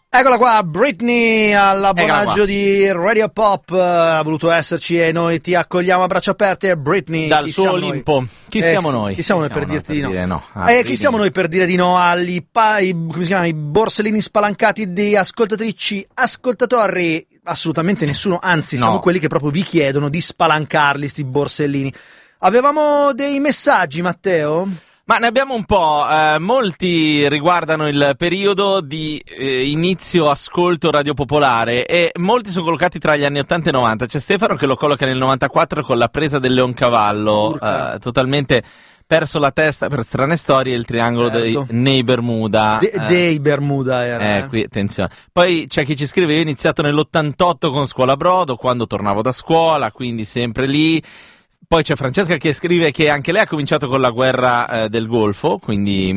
Eccola qua, Britney all'abbonaggio di Radio Pop, ha voluto esserci e noi ti accogliamo a braccia aperte. Britney, dal suo Olimpo. Chi siamo noi? Chi siamo noi per dirti di no? Chi Chi siamo noi per dire di no agli come si chiama, i borsellini spalancati di ascoltatrici, ascoltatori? Assolutamente nessuno, anzi siamo quelli che proprio vi chiedono di spalancarli sti borsellini. Avevamo dei messaggi, Matteo? Ma ne abbiamo un po', molti riguardano il periodo di inizio ascolto Radio Popolare e molti sono collocati tra gli anni 80 e 90. C'è Stefano che lo colloca nel 94 con la presa del Leoncavallo, totalmente perso la testa per strane storie, il triangolo nei Bermuda. Dei Bermuda era. Qui, attenzione. Poi c'è chi ci scrive, io ho iniziato nell'88 con Scuola Brodo, quando tornavo da scuola, quindi sempre lì. Poi c'è Francesca che scrive che anche lei ha cominciato con la guerra del Golfo, quindi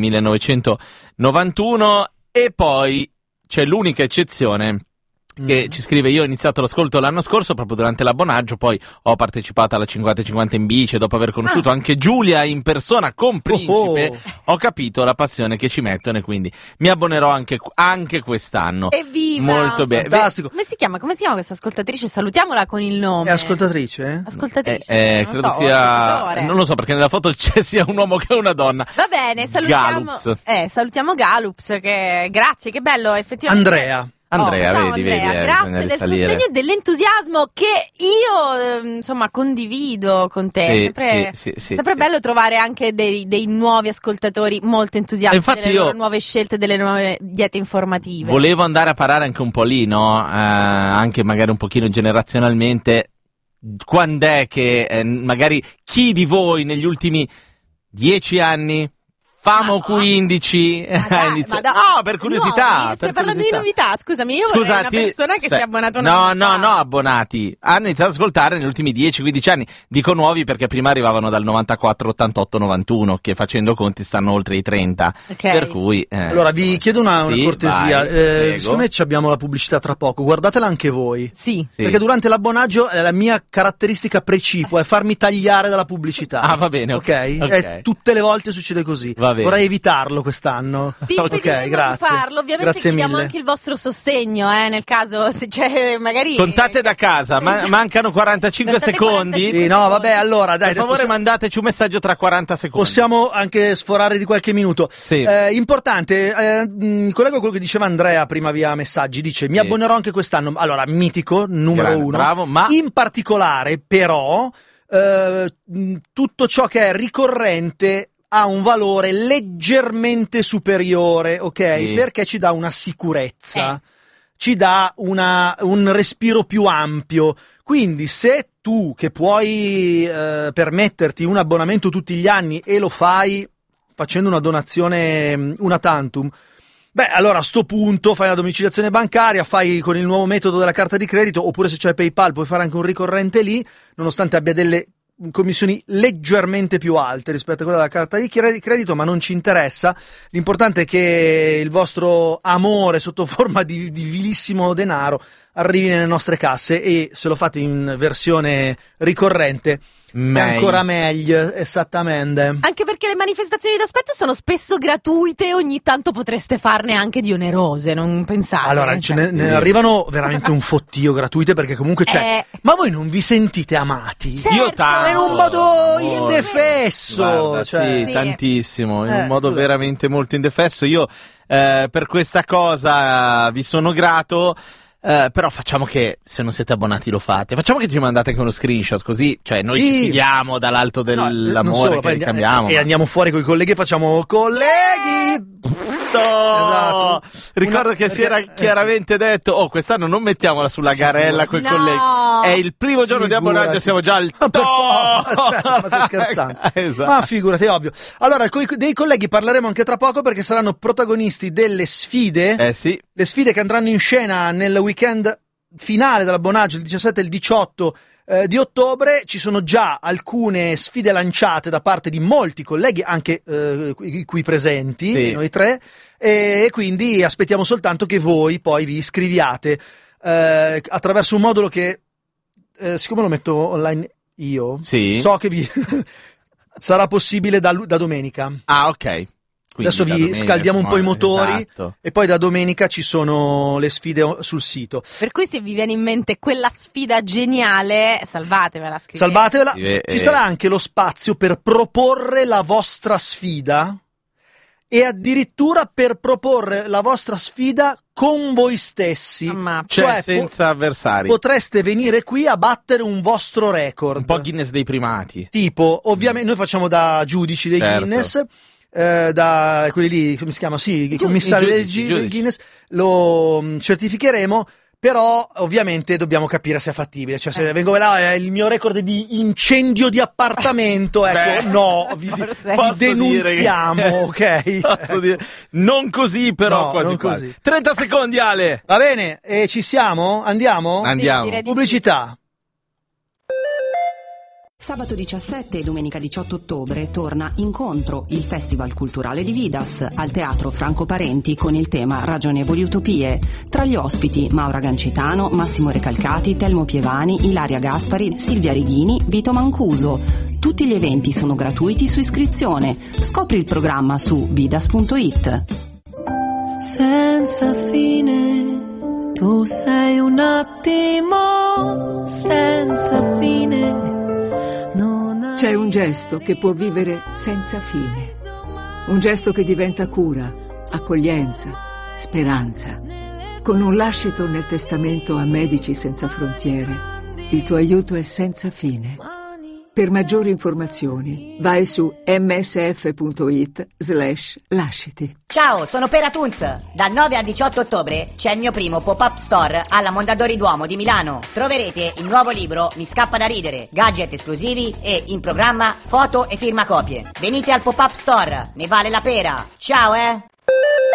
1991, e poi c'è l'unica eccezione che ci scrive, io ho iniziato l'ascolto l'anno scorso proprio durante l'abbonaggio, poi ho partecipato alla 50-50 in bici e dopo aver conosciuto anche Giulia in persona con Principe ho capito la passione che ci mettono e quindi mi abbonerò anche quest'anno. Evviva! Molto bene. Fantastico. Come si chiama questa ascoltatrice? Salutiamola con il nome. È ascoltatrice? Ascoltatrice? Credo sia, non lo so perché nella foto c'è sia un uomo che una donna. Va bene, salutiamo salutiamo Galups, che grazie, che bello effettivamente. Andrea, ciao vedi, grazie del sostegno e dell'entusiasmo che io condivido con te. Sempre bello trovare anche dei nuovi ascoltatori molto entusiasti delle loro nuove scelte, delle nuove diete informative. Volevo andare a parare anche un po' lì, no? Anche magari un pochino generazionalmente. Quando è che magari chi di voi negli ultimi 10 anni Famo 15 no, per curiosità. Stai parlando di novità, scusami, io vorrei una persona che si è abbonato una No, abbonati. Hanno iniziato ad ascoltare negli ultimi 10-15 anni. Dico nuovi perché prima arrivavano dal 94, 88, 91, che facendo conti stanno oltre i 30. Okay. Per cui allora vi chiedo una cortesia. Siccome abbiamo la pubblicità tra poco, guardatela anche voi. Sì. Perché durante l'abbonaggio la mia caratteristica precipua è farmi tagliare dalla pubblicità. Ah, va bene, ok. Tutte le volte succede così. Vorrei evitarlo quest'anno. Ti impediamo di farlo, ovviamente chiediamo anche il vostro sostegno, nel caso se c'è magari. Contate da casa, mancano 45 secondi. Sì, no, vabbè, allora dai. Per favore mandateci un messaggio tra 40 secondi. Possiamo anche sforare di qualche minuto. Sì. Importante, mi collego a quello che diceva Andrea prima via messaggi, dice mi abbonerò anche quest'anno. Allora, mitico, numero 1. Bravo, ma in particolare però tutto ciò che è ricorrente ha un valore leggermente superiore, ok? Sì. Perché ci dà una sicurezza, ci dà un respiro più ampio. Quindi se tu che puoi permetterti un abbonamento tutti gli anni e lo fai facendo una donazione una tantum, allora a sto punto fai la domiciliazione bancaria, fai con il nuovo metodo della carta di credito, oppure se c'è PayPal puoi fare anche un ricorrente lì, nonostante abbia delle commissioni leggermente più alte rispetto a quella della carta di credito, ma non ci interessa. L'importante è che il vostro amore sotto forma di vilissimo denaro arrivi nelle nostre casse, e se lo fate in versione ricorrente è ancora meglio, esattamente. Anche perché le manifestazioni d'aspetto sono spesso gratuite e ogni tanto potreste farne anche di onerose, non pensate? Allora, ne arrivano veramente un fottio gratuite, perché comunque c'è. Ma voi non vi sentite amati? Certo. Io tanto. In un modo indefesso. Guarda, sì, tantissimo, in un modo veramente molto indefesso. Io per questa cosa vi sono grato. Però facciamo che se non siete abbonati lo fate, facciamo che ci mandate anche uno screenshot, così noi ci fidiamo dall'alto dell'amore che ricambiamo. E andiamo fuori con i colleghi e facciamo colleghi. Esatto. Ricordo che si era chiaramente detto quest'anno non mettiamola sulla garella coi colleghi, è il primo giorno di abbonaggio, siamo già al ma stai scherzando? Esatto. Ma figurati, è ovvio. Allora dei colleghi parleremo anche tra poco, perché saranno protagonisti delle sfide. Sì. Le sfide che andranno in scena nel weekend finale dell'abbonaggio, il 17 e il 18 di ottobre. Ci sono già alcune sfide lanciate da parte di molti colleghi, anche qui presenti, noi tre, e quindi aspettiamo soltanto che voi poi vi iscriviate attraverso un modulo che, siccome lo metto online io, so che vi sarà possibile da domenica. Ah, ok. Quindi adesso vi scaldiamo un po' i motori, esatto. E poi da domenica ci sono le sfide sul sito. Per cui se vi viene in mente quella sfida geniale, salvatevela, scrivete. Salvatevela. Ci sarà anche lo spazio per proporre la vostra sfida e addirittura per proporre la vostra sfida con voi stessi, cioè senza avversari. Potreste venire qui a battere un vostro record, un po' Guinness dei primati. Tipo, ovviamente noi facciamo da giudici dei Guinness, da quelli lì, come si chiama? Sì, i commissari del Guinness, lo certificheremo. Però ovviamente dobbiamo capire se è fattibile, cioè se vengo là il mio record di incendio di appartamento, ecco, no, vi denunziamo, ok? Posso dire, non così però, no, quasi non quasi. Così. 30 secondi Ale! Va bene, e ci siamo? Andiamo? Andiamo. Pubblicità. Sabato 17 e domenica 18 ottobre torna Incontro, il festival culturale di Vidas, al Teatro Franco Parenti con il tema Ragionevoli Utopie. Tra gli ospiti Maura Gancitano, Massimo Recalcati, Telmo Pievani, Ilaria Gaspari, Silvia Righini, Vito Mancuso. Tutti gli eventi sono gratuiti su iscrizione. Scopri il programma su vidas.it. Senza fine, tu sei un attimo senza fine. C'è un gesto che può vivere senza fine, un gesto che diventa cura, accoglienza, speranza. Con un lascito nel testamento a Medici Senza Frontiere, il tuo aiuto è senza fine. Per maggiori informazioni vai su msf.it/lasciti. Ciao, sono Pera Tunz. Dal 9 al 18 ottobre c'è il mio primo pop-up store alla Mondadori Duomo di Milano. Troverete il nuovo libro Mi scappa da ridere, gadget esclusivi e in programma foto e firmacopie. Venite al pop-up store, ne vale la pera. Ciao